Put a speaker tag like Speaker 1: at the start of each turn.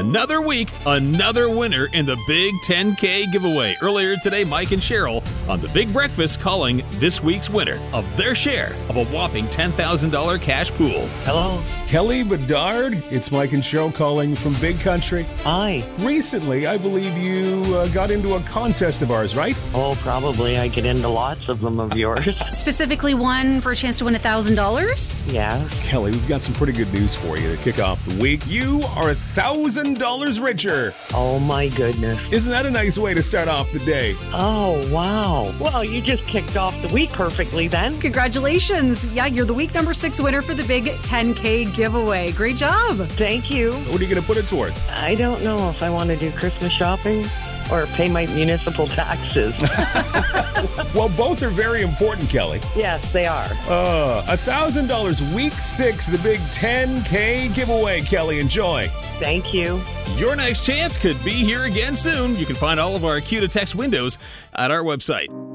Speaker 1: Another week, another winner in the Big 10K giveaway. Earlier today, Mike and Cheryl on The Big Breakfast calling this week's winner of their share of a whopping $10,000 cash pool.
Speaker 2: Hello.
Speaker 3: Kelly Bedard, it's Mike and Cheryl calling from Big Country.
Speaker 2: Hi.
Speaker 3: Recently, I believe you got into a contest of ours, right?
Speaker 2: Oh, probably. I get into lots of them of yours.
Speaker 4: Specifically one for a chance to win $1,000?
Speaker 2: Yeah.
Speaker 3: Kelly, we've got some pretty good news for you to kick off the week. You are $1,000 richer.
Speaker 2: Oh, my goodness.
Speaker 3: Isn't that a nice way to start off the day?
Speaker 2: Oh, wow. Well, you just kicked off the week perfectly then.
Speaker 4: Congratulations. Yeah, you're the week number 6 winner for the Big 10K giveaway. Great job.
Speaker 2: Thank you.
Speaker 3: What are you going to put it towards?
Speaker 2: I don't know if I want to do Christmas shopping or pay my municipal taxes.
Speaker 3: Well, both are very important, Kelly.
Speaker 2: Yes, they are.
Speaker 3: $1,000 week 6, the Big 10K giveaway, Kelly. Enjoy.
Speaker 2: Thank you.
Speaker 1: Your next chance could be here again soon. You can find all of our Q to Text windows at our website.